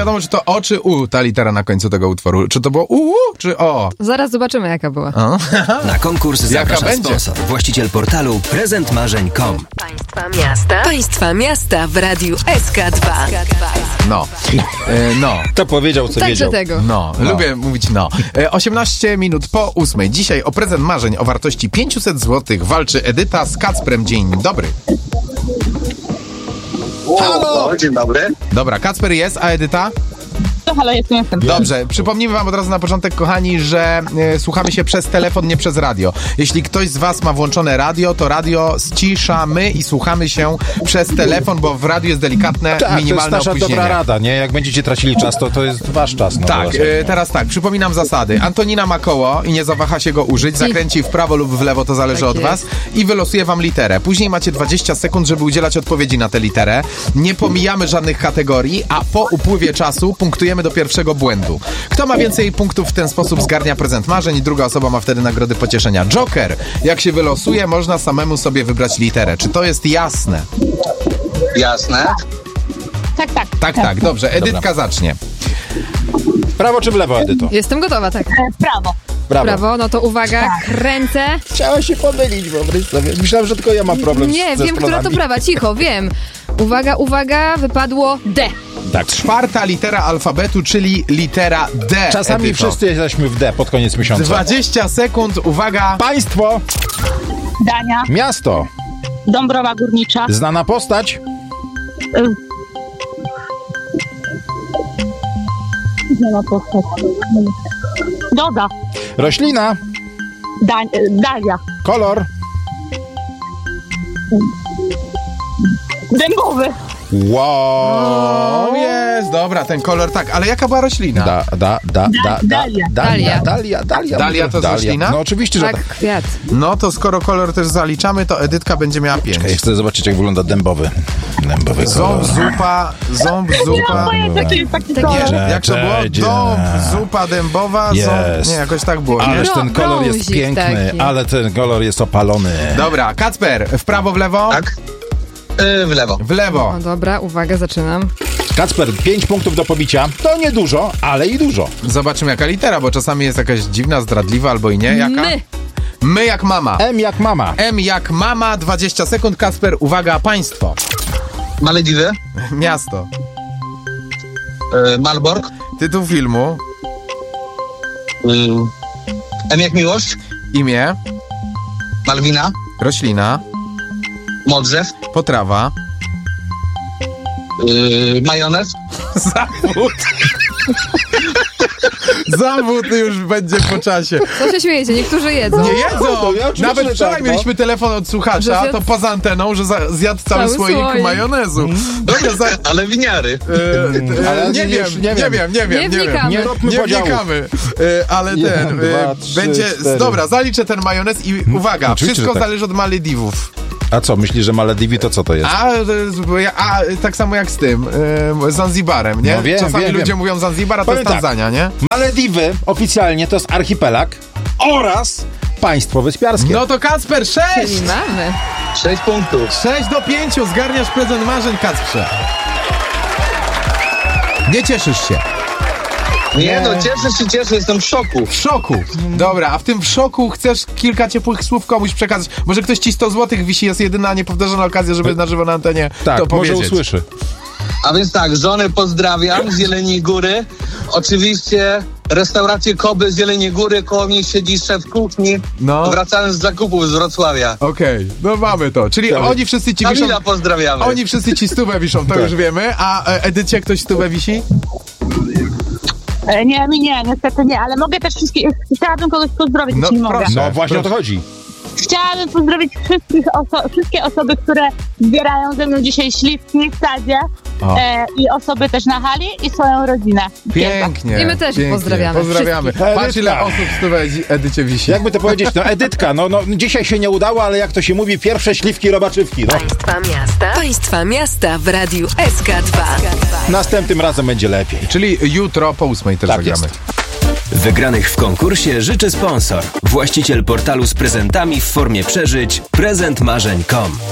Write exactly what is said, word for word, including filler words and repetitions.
wiadomo, czy to O czy U, ta litera na końcu tego utworu. Czy to było U, U czy O? Zaraz zobaczymy, jaka była. O? Na konkurs zaprasza sponsor, właściciel portalu prezent marzeń kropka com. Państwa miasta. Państwa miasta w radiu S K dwa. No. E, no. To powiedział, co Także wiedział. tego. No, No. lubię mówić no. E, osiemnaście minut po ósmej. Dzisiaj o prezent marzeń o wartości pięćset złotych walczy Edyta z Kacprem. Dzień dobry. Halo! Dzień dobry. Dobra, Kacper jest, a Edyta? To halo, jestem, jestem. Dobrze, przypomnijmy wam od razu na początek, kochani, że e, słuchamy się przez telefon, nie przez radio. Jeśli ktoś z was ma włączone radio, to radio ściszamy i słuchamy się przez telefon, bo w radiu jest delikatne, Tak, to jest minimalne nasza opóźnienie. dobra rada, nie? Jak będziecie tracili czas, to to jest wasz czas. No, Tak, zobaczcie. e, teraz tak, przypominam zasady. Antonina ma koło i nie zawaha się go użyć, zakręci w prawo lub w lewo, to zależy Tak od jest. was i wylosuje wam literę. Później macie dwadzieścia sekund, żeby udzielać odpowiedzi na tę literę. Nie pomijamy żadnych kategorii, a po upływie czasu punktujemy do pierwszego błędu. Kto ma więcej punktów w ten sposób zgarnia prezent marzeń, druga osoba ma wtedy nagrody pocieszenia. Joker, jak się wylosuje, można samemu sobie wybrać literę. Czy to jest jasne? Jasne. Tak, tak. Tak, tak, dobrze. Edytka zacznie. Prawo czy w lewo, Edyto? Jestem gotowa, tak. E, w prawo. Brawo. Prawo, no to uwaga, kręcę. Chciała się pomylić, wyobraź sobie. Myślałem, że tylko ja mam problem Nie, z, ze wiem, która to stronami. prawa, cicho, wiem. Uwaga, uwaga, wypadło D. Tak. Czwarta litera alfabetu, czyli litera D. Czasami Edyto. wszyscy jesteśmy w D pod koniec miesiąca. dwadzieścia sekund, uwaga. Państwo, Dania. miasto, Dąbrowa Górnicza. znana postać, Znana postać. Doda. roślina, Da, e, Dalia. kolor, Dębowy. wow. O, jest, dobra, ten kolor, tak, ale jaka była roślina? Da, da, da, da, da, Dalia. Dalia, Dalia, Dalia. Dalia to jest roślina? No oczywiście, że Tak, tak. kwiat. No to skoro kolor też zaliczamy, to Edytka będzie miała pięć. Ja chcę zobaczyć, jak wygląda dębowy. Dębowy kolor. Ząb, zupa, ząb, Nie mam zupa. pojęcia, jaki jest taki Nie, kolor. jak to było? Cześć, Dąb, dzień. zupa dębowa, ząb. Jest. Nie, jakoś tak było, nie? Ależ ten Brą- kolor jest brązik piękny, taki. ale ten kolor jest opalony. Dobra, Kacper, w prawo, w lewo? Tak? Yy, w lewo. W lewo. O, dobra, uwaga, zaczynam. Kacper, pięć punktów do pobicia. To nie dużo, ale i dużo. Zobaczymy jaka litera, bo czasami jest jakaś dziwna, zdradliwa albo i nie. Jaka? My. My jak mama. M jak mama. M jak mama, dwadzieścia sekund. Kacper, uwaga, państwo. Malediwy. Miasto. Yy, Malbork. Tytuł filmu. Yy, M jak miłość. Imię. Malwina. Roślina. Modrzew. Potrawa. Yy, majonez. Zawód. Zawód już będzie po czasie. Co się śmiejecie? Niektórzy jedzą. Nie jedzą! to ja oczywiście, Nawet że wczoraj tak, no. mieliśmy telefon od Że słuchacza, zjadł- to poza anteną, że za, zjadł cały, Cały słoik słoik. majonezu. Dobra, za, Ale winiary. e, Ale e, nie, nie- wiem, nie nie wiem. wiem, nie wiem, nie Nie wiem. wnikamy. Nie róbmy Nie podziałów. wnikamy, e, ale Jeden, ten, dwa, e, trzy, będzie, cztery. dobra, zaliczę ten majonez i uwaga, oczywiście, wszystko że tak. zależy od Malediwów. A co, myślisz, że Malediwy to co to jest? A, to jest- a tak samo jak z tym, e, Zanzibarem, nie? No wiem, Czasami wiem, ludzie wiem. mówią Zanzibar, a to Powiem jest tak. Tanzania, nie? Malediwy oficjalnie to jest archipelag oraz państwo wyspiarskie. No to Kacper, sześć! Czyli mamy. Sześć punktów. sześć do pięciu, zgarniasz prezent marzeń, Kacprze. Nie cieszysz się. Nie no, cieszę się, cieszę, jestem w szoku. W szoku. Dobra, a w tym w szoku chcesz kilka ciepłych słów komuś przekazać. Może ktoś ci sto złotych wisi, jest jedyna niepowtarzana okazja, żeby na żywo na antenie tak, to może powiedzieć. usłyszy. A więc tak, żonę pozdrawiam z Jeleniej Góry. Oczywiście restaurację Koby z Jeleniej Góry, koło mnie siedzi szef kuchni. No. Wracałem z zakupów z Wrocławia. Okej, no mamy to. Czyli Tak. oni wszyscy ci wiszą... Kamila pozdrawiamy. Oni wszyscy ci stówę wiszą, to Tak. już wiemy. A e, Edycie ktoś stówę wisi? E, nie, mi nie, niestety nie, ale mogę też wszystkich, chciałabym kogoś pozdrowić, No, jeśli mogę. proszę. No właśnie proszę. o to chodzi. Chciałabym pozdrowić wszystkich oso- wszystkie osoby, które zbierają ze mną dzisiaj śliwki w sadzie O. e, i osoby też na hali i swoją rodzinę. Pięknie. I my też ich pięknie. pozdrawiamy. Pozdrawiamy. Wszystkich. Patrz ile Edytka. osób stówę Edi- Edycie wisi. Jakby to powiedzieć, no Edytka, no, no dzisiaj się nie udało, ale jak to się mówi, pierwsze śliwki robaczywki. No. Państwa miasta. Państwa miasta w radiu S K dwa. Następnym razem będzie lepiej. Czyli jutro po ósmej też Tak zagramy. jest. Wygranych w konkursie życzy sponsor, właściciel portalu z prezentami w formie przeżyć prezent marzeń kropka com.